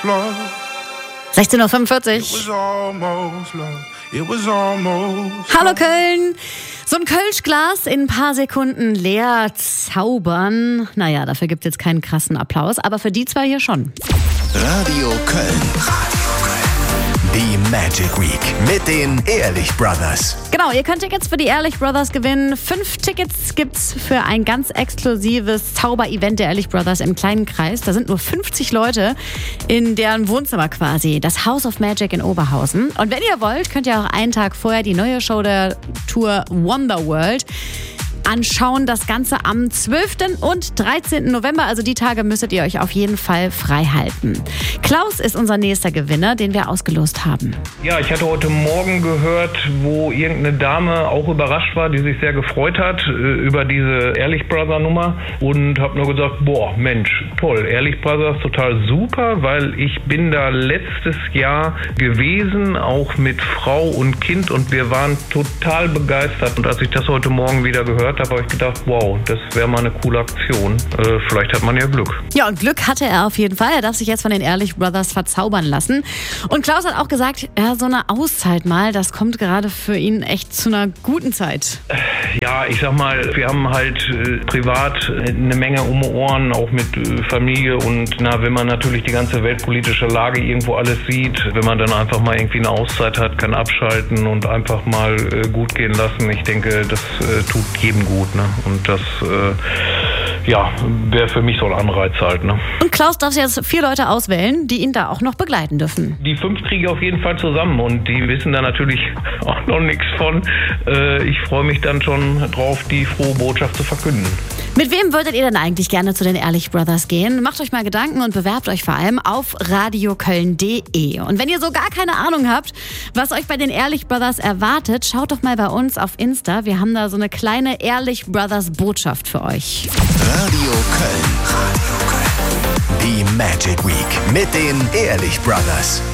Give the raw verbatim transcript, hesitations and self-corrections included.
sechzehn Uhr fünfundvierzig. Hallo Köln! So ein Kölschglas in ein paar Sekunden leer zaubern. Naja, dafür gibt es jetzt keinen krassen Applaus, aber für die zwei hier schon. Radio Köln. Die Magic Week mit den Ehrlich Brothers. Genau, ihr könnt Tickets für die Ehrlich Brothers gewinnen. Fünf Tickets gibt's für ein ganz exklusives Zauber-Event der Ehrlich Brothers im kleinen Kreis. Da sind nur fünfzig Leute in deren Wohnzimmer quasi. Das House of Magic in Oberhausen. Und wenn ihr wollt, könnt ihr auch einen Tag vorher die neue Show der Tour Wonderworld anschauen. Das Ganze am zwölften und dreizehnten November. Also die Tage müsstet ihr euch auf jeden Fall frei halten. Klaus ist unser nächster Gewinner, den wir ausgelost haben. Ja, ich hatte heute Morgen gehört, wo irgendeine Dame auch überrascht war, die sich sehr gefreut hat äh, über diese Ehrlich Brother Nummer und habe nur gesagt, boah, Mensch, toll, Ehrlich Brothers, total super, weil ich bin da letztes Jahr gewesen, auch mit Frau und Kind und wir waren total begeistert. Und als ich das heute Morgen wieder gehört habe, habe ich gedacht, wow, das wäre mal eine coole Aktion. Äh, vielleicht hat man ja Glück. Ja, und Glück hatte er auf jeden Fall. Er darf sich jetzt von den Ehrlich Brothers verzaubern lassen. Und Klaus hat auch gesagt, ja, so eine Auszeit mal, das kommt gerade für ihn echt zu einer guten Zeit. Ja, ich sag mal, wir haben halt äh, privat eine Menge um die Ohren, auch mit äh, Familie und na, wenn man natürlich die ganze weltpolitische Lage irgendwo alles sieht, wenn man dann einfach mal irgendwie eine Auszeit hat, kann abschalten und einfach mal äh, gut gehen lassen. Ich denke, das äh, tut jedem gut, ne? Und das äh, ja, wäre für mich so ein Anreiz halt, ne? Und Klaus darf jetzt vier Leute auswählen, die ihn da auch noch begleiten dürfen. Die fünf kriege ich auf jeden Fall zusammen und die wissen da natürlich auch noch nichts von. Äh, ich freue mich dann schon drauf, die frohe Botschaft zu verkünden. Mit wem würdet ihr denn eigentlich gerne zu den Ehrlich Brothers gehen? Macht euch mal Gedanken und bewerbt euch vor allem auf radioköln punkt de. Und wenn ihr so gar keine Ahnung habt, was euch bei den Ehrlich Brothers erwartet, schaut doch mal bei uns auf Insta. Wir haben da so eine kleine Ehrlich Brothers Botschaft für euch. Radio Köln. Die Magic Week mit den Ehrlich Brothers.